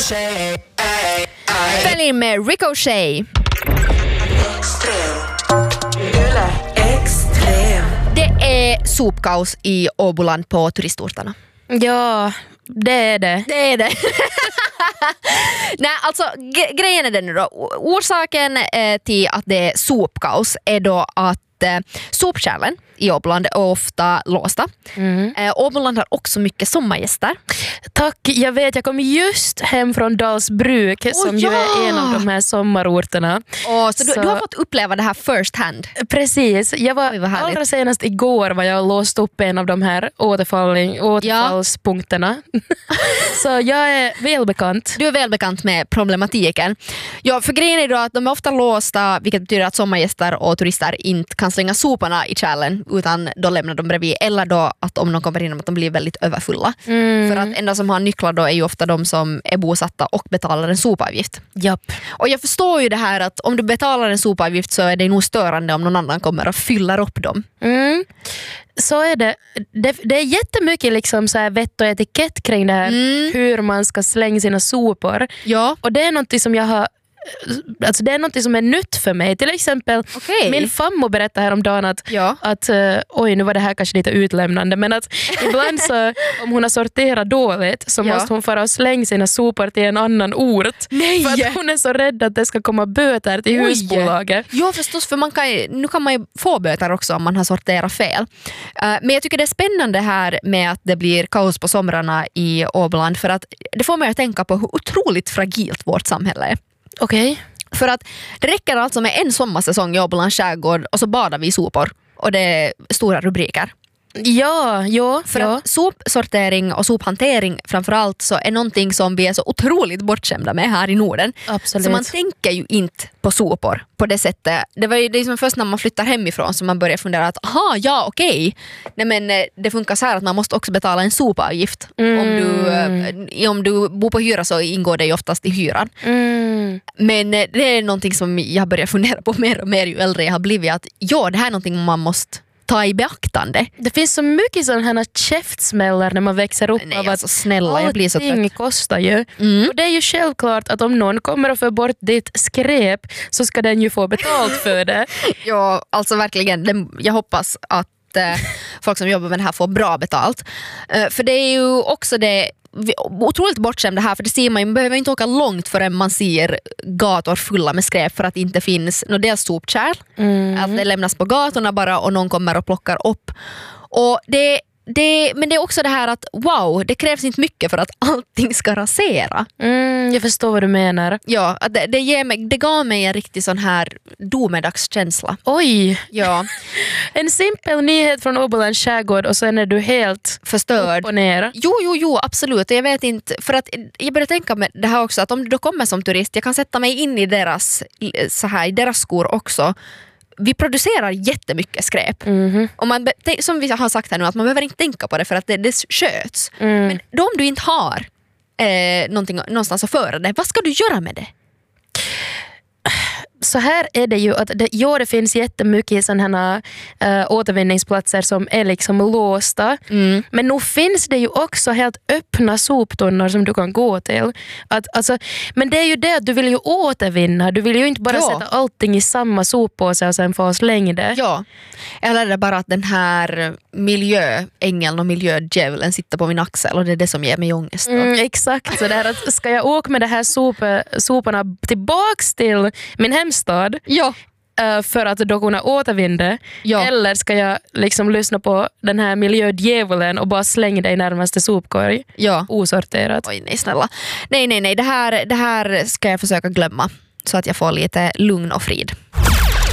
Följ in med Ricochet. Det är sopkaos i Åboland på turistorterna. Ja, det är det. Det är det. Nej, alltså grejen är den nu då. Orsaken till att det är sopkaos är då att sopkärlen i Åboland är ofta låsta. Åboland har också mycket sommargäster. Tack, jag vet, jag kom just hem från Dalsbruk som ju är en av de här sommarorterna. Så du har fått uppleva det här first hand. Precis, jag var allra senast igår var jag låst upp en av de här återfallspunkterna. Så jag är välbekant. Du är välbekant med problematiken. Ja, för grejen är då att de är ofta låsta, vilket betyder att sommargäster och turister inte kan slänga soporna i kärlen utan då lämnar de bredvid, eller då att om de kommer in att de blir väldigt överfulla. För att enda som har nycklar då är ju ofta de som är bosatta och betalar en sopavgift. Japp. Och jag förstår ju det här att om du betalar en sopavgift så är det nog störande om någon annan kommer och fyller upp dem. Så är det. Det är jättemycket liksom så här vett och etikett kring det här hur man ska slänga sina sopor. Ja. Och det är något som jag har alltså det är något som är nytt för mig. Till exempel min fammo berättade häromdagen att oj, nu var det här kanske lite utlämnande, men att ibland så om hon har sorterat dåligt så måste hon fara och slänga sina sopor till en annan ort. Nej. För att hon är så rädd att det ska komma böter till husbolaget. Ja, förstås, för nu kan man ju få böter också om man har sorterat fel. Men jag tycker det är spännande här med att det blir kaos på somrarna i Åboland, för att det får mig att tänka på hur otroligt fragilt vårt samhälle är. Okej. För att det räcker alltså med en sommarsäsong i Åbolands skärgård och så badar vi i sopor. Och det är stora rubriker. För att sopsortering och sophantering framförallt så är någonting som vi är så otroligt bortskämda med här i Norden. Absolut. Så man tänker ju inte på sopor på det sättet. Det var ju liksom först när man flyttar hemifrån som man börjar fundera att okej. Nej, men det funkar så här att man måste också betala en sopavgift. Om du bor på hyra så ingår det ju oftast i hyran. Men det är någonting som jag börjar fundera på mer och mer ju äldre jag har blivit, att det här är någonting man måste ta i beaktande. Det finns så mycket sådana här käftsmällar när man växer upp av att snälla, jag blir så allting kostar ju. Och det är ju självklart att om någon kommer och får bort ditt skräp så ska den ju få betalt för det. Ja, alltså verkligen. Jag hoppas att folk som jobbar med det här får bra betalt. För det är ju också det otroligt bortskämda här, för det ser man behöver inte åka långt förrän man ser gator fulla med skräp för att det inte finns dels sopkärl, att det lämnas på gatorna bara och någon kommer och plockar upp. Och men det är också det här att det krävs inte mycket för att allting ska rasera. Jag förstår vad du menar. Ja, att det gav mig en riktig sån här domedagskänsla. Oj! Ja. En simpel nyhet från Åbolands skärgård och sen är du helt förstörd. Upp och ner. Jo, absolut. Jag vet inte, för att jag börjar tänka med det här också, att om du då kommer som turist, jag kan sätta mig in i deras skor också. Vi producerar jättemycket skräp. Och som vi har sagt här nu, att man behöver inte tänka på det för att det sköts. Men då om du inte har någonstans att föra det, vad ska du göra med det? Så här är det ju att det finns jättemycket sådana återvinningsplatser som är liksom låsta. Men nu finns det ju också helt öppna soptunnor som du kan gå till. Men det är ju det att du vill ju återvinna. Du vill ju inte bara sätta allting i samma soppåse och sen få slänga det. Ja. Eller är det bara att den här miljöängeln och miljödjävulen sitter på min axel och det är det som ger mig ångest. Exakt, så det här att ska jag åka med det här soporna tillbaks till min hemstad för att då kunna återvinna det, eller ska jag liksom lyssna på den här miljödjävulen och bara slänga det i närmaste sopkorg osorterat. Oj, nej snälla. Nej, det här ska jag försöka glömma så att jag får lite lugn och frid.